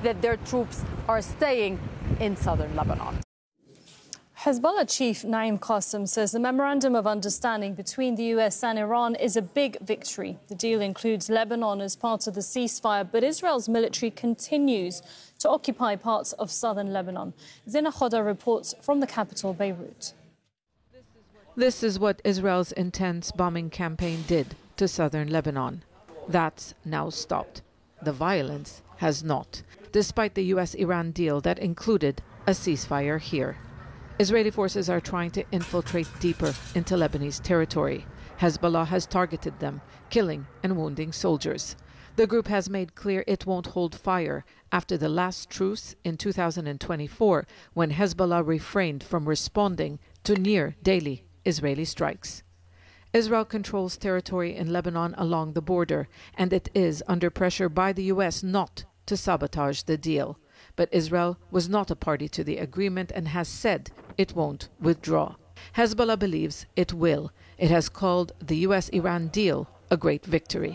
that their troops are staying in southern Lebanon. Hezbollah chief Naim Qassem says the memorandum of understanding between the US and Iran is a big victory. The deal includes Lebanon as part of the ceasefire, but Israel's military continues to occupy parts of southern Lebanon. Zina Khoda reports from the capital, Beirut. This is what Israel's intense bombing campaign did to southern Lebanon. That's now stopped. The violence has not, despite the US-Iran deal that included a ceasefire here. Israeli forces are trying to infiltrate deeper into Lebanese territory. Hezbollah has targeted them, killing and wounding soldiers. The group has made clear it won't hold fire after the last truce in 2024, when Hezbollah refrained from responding to near daily Israeli strikes. Israel controls territory in Lebanon along the border, and it is under pressure by the US not to sabotage the deal. But Israel was not a party to the agreement and has said it won't withdraw. Hezbollah believes it will. It has called the US-Iran deal a great victory.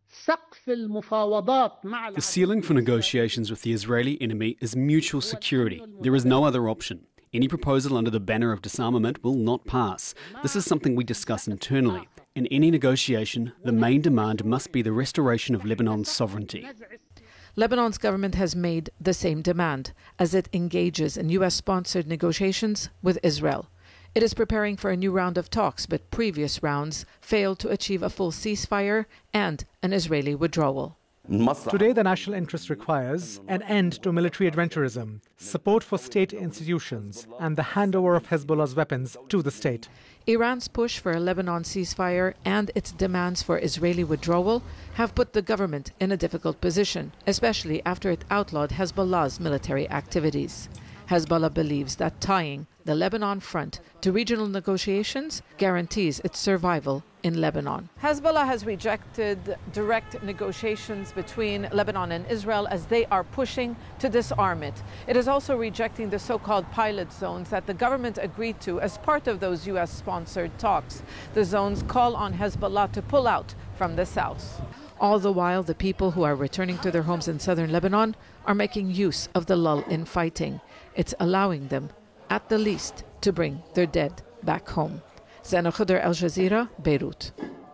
The ceiling for negotiations with the Israeli enemy is mutual security. There is no other option. Any proposal under the banner of disarmament will not pass. This is something we discuss internally. In any negotiation, the main demand must be the restoration of Lebanon's sovereignty. Lebanon's government has made the same demand as it engages in US-sponsored negotiations with Israel. It is preparing for a new round of talks, but previous rounds failed to achieve a full ceasefire and an Israeli withdrawal. Today, the national interest requires an end to military adventurism, support for state institutions, and the handover of Hezbollah's weapons to the state. Iran's push for a Lebanon ceasefire and its demands for Israeli withdrawal have put the government in a difficult position, especially after it outlawed Hezbollah's military activities. Hezbollah believes that tying the Lebanon front to regional negotiations guarantees its survival in Lebanon. Hezbollah has rejected direct negotiations between Lebanon and Israel as they are pushing to disarm it. It is also rejecting the so-called pilot zones that the government agreed to as part of those US-sponsored talks. The zones call on Hezbollah to pull out from the south. All the while, the people who are returning to their homes in southern Lebanon are making use of the lull in fighting. It's allowing them, at the least, to bring their dead back home. Zina Khoda, Al Jazeera, Beirut.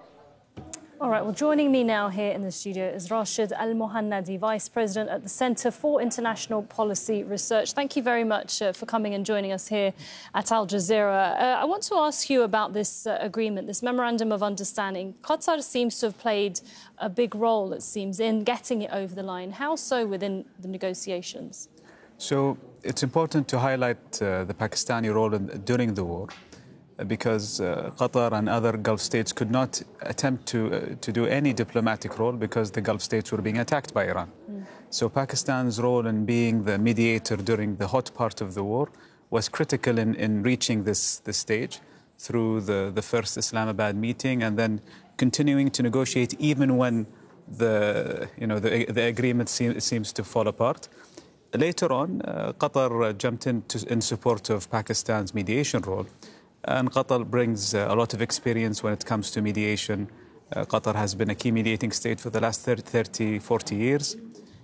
All right, well, joining me now here in the studio is Rashid Al-Mohannadi, Vice President at the Centre for International Policy Research. Thank you very much for coming and joining us here at Al Jazeera. I want to ask you about this agreement, this Memorandum of Understanding. Qatar seems to have played a big role, it seems, in getting it over the line. How so within the negotiations? So it's important to highlight the Pakistani role during the war, because Qatar and other Gulf states could not attempt to do any diplomatic role because the Gulf states were being attacked by Iran. So Pakistan's role in being the mediator during the hot part of the war was critical in reaching this stage through the first Islamabad meeting, and then continuing to negotiate even when the agreement seems to fall apart. Later on, Qatar jumped in support of Pakistan's mediation role. And Qatar brings a lot of experience when it comes to mediation. Qatar has been a key mediating state for the last 30, 40 years.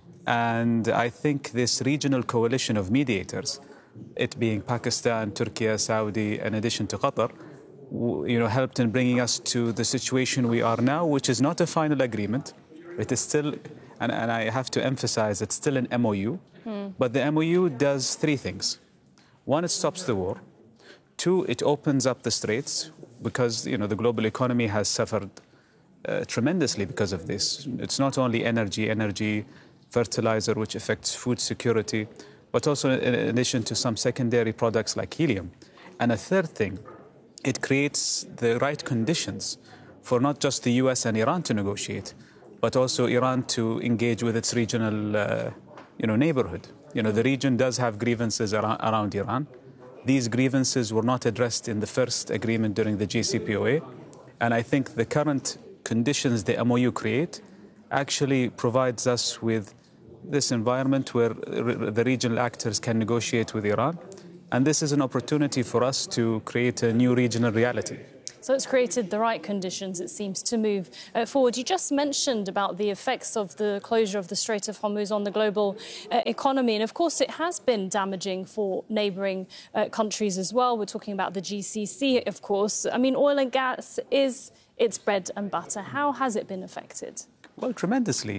And I think this regional coalition of mediators, it being Pakistan, Turkey, Saudi, in addition to Qatar, helped in bringing us to the situation we are now, which is not a final agreement. It is still, and I have to emphasize, it's still an MOU. But the MOU does three things. One, it stops the war. Two, it opens up the straits, because the global economy has suffered tremendously because of this. It's not only energy, fertilizer, which affects food security, but also in addition to some secondary products like helium. And a third thing, it creates the right conditions for not just the US and Iran to negotiate, but also Iran to engage with its regional neighborhood. The region does have grievances around Iran. These grievances were not addressed in the first agreement during the JCPOA. And I think the current conditions the MOU create actually provides us with this environment where the regional actors can negotiate with Iran. And this is an opportunity for us to create a new regional reality. So it's created the right conditions, it seems, to move forward. You just mentioned about the effects of the closure of the Strait of Hormuz on the global economy. And of course, it has been damaging for neighbouring countries as well. We're talking about the GCC, of course. I mean, oil and gas is its bread and butter. How has it been affected? Well, tremendously.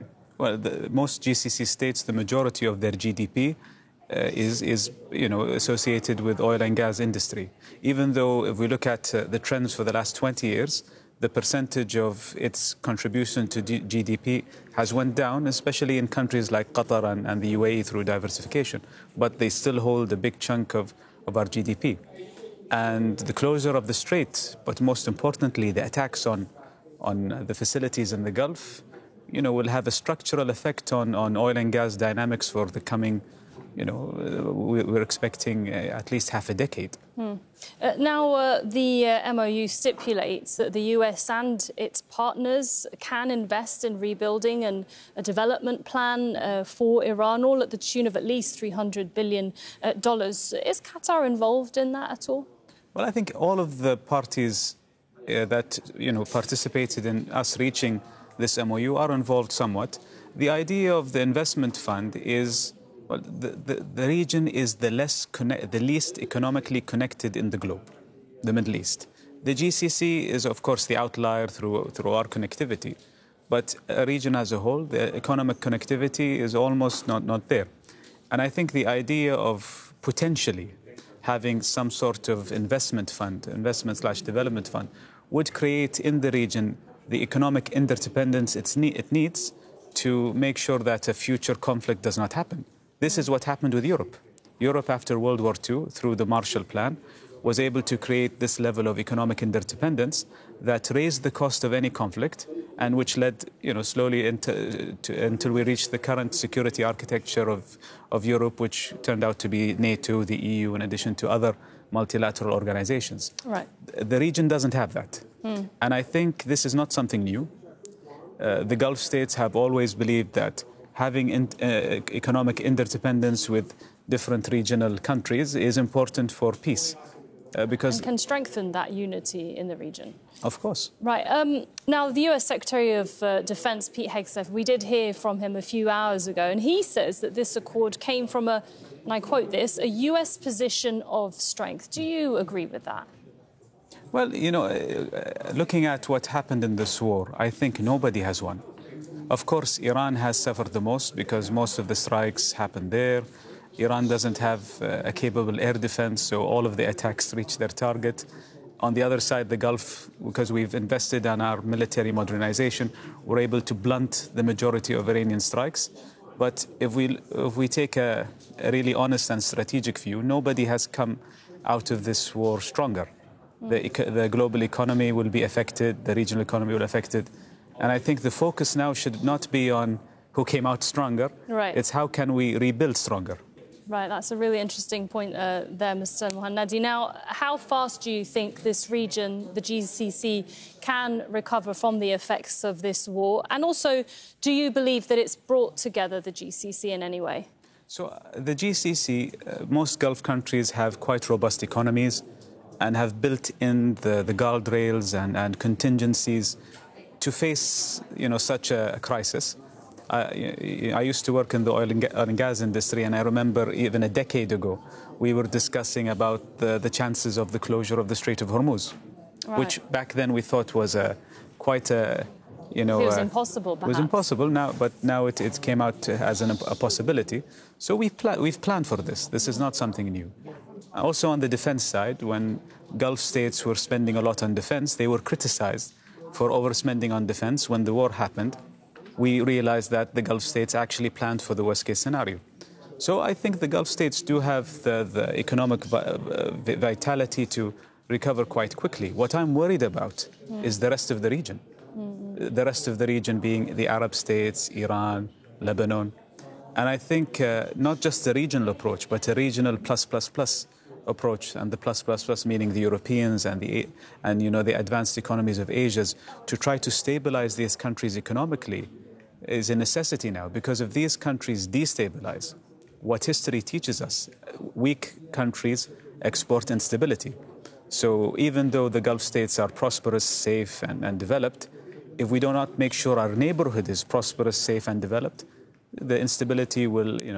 Most GCC states, the majority of their GDP is associated with oil and gas industry. Even though if we look at the trends for the last 20 years, the percentage of its contribution to GDP has went down, especially in countries like Qatar and the UAE through diversification. But they still hold a big chunk of our GDP. And the closure of the strait, but most importantly, the attacks on the facilities in the Gulf, will have a structural effect on oil and gas dynamics for the coming, we're expecting at least half a decade. Now, the MOU stipulates that the US and its partners can invest in rebuilding and a development plan for Iran, all at the tune of at least $300 billion. Is Qatar involved in that at all? Well, I think all of the parties that participated in us reaching this MOU are involved somewhat. The idea of the investment fund is, well, the region is the least economically connected in the globe, the Middle East. The GCC is, of course, the outlier through our connectivity, but a region as a whole, the economic connectivity is almost not there. And I think the idea of potentially having some sort of investment/development fund, would create in the region the economic interdependence it needs to make sure that a future conflict does not happen. This is what happened with Europe. Europe, after World War II, through the Marshall Plan, was able to create this level of economic interdependence that raised the cost of any conflict and which led, slowly until we reached the current security architecture of Europe, which turned out to be NATO, the EU, in addition to other multilateral organizations. Right. The region doesn't have that. And I think this is not something new. The Gulf states have always believed that having economic interdependence with different regional countries is important for peace. Because and can strengthen that unity in the region. Of course. Right. Now, the US Secretary of Defense, Pete Hegseth, we did hear from him a few hours ago, and he says that this accord came from and I quote this, a US position of strength. Do you agree with that? Well, looking at what happened in this war, I think nobody has won. Of course, Iran has suffered the most because most of the strikes happened there. Iran doesn't have a capable air defense, so all of the attacks reach their target. On the other side, the Gulf, because we've invested in our military modernization, we're able to blunt the majority of Iranian strikes. But if we take a really honest and strategic view, nobody has come out of this war stronger. The global economy will be affected, the regional economy will be affected. And I think the focus now should not be on who came out stronger. Right. It's how can we rebuild stronger. Right, that's a really interesting point there, Mr. Mohannadi. Now, how fast do you think this region, the GCC, can recover from the effects of this war? And also, do you believe that it's brought together the GCC in any way? So the GCC, most Gulf countries have quite robust economies and have built in the guardrails and contingencies to face, such a crisis. I used to work in the oil and gas industry, and I remember even a decade ago, we were discussing about the chances of the closure of the Strait of Hormuz, right, which back then we thought was quite a, it was impossible, perhaps. It was impossible now, but now it came out as a possibility. So we've planned for this. This is not something new. Also on the defense side, when Gulf states were spending a lot on defense, they were criticized for overspending on defense. When the war happened, we realized that the Gulf states actually planned for the worst-case scenario. So I think the Gulf states do have the economic vitality to recover quite quickly. What I'm worried about is the rest of the region. The rest of the region being the Arab states, Iran, Lebanon. And I think not just a regional approach, but a regional plus approach, and the plus meaning the Europeans and the advanced economies of Asia, to try to stabilize these countries economically is a necessity now, because if these countries destabilize, what history teaches us, weak countries export instability. So even though the Gulf states are prosperous, safe, and developed, if we do not make sure our neighborhood is prosperous, safe, and developed, the instability will,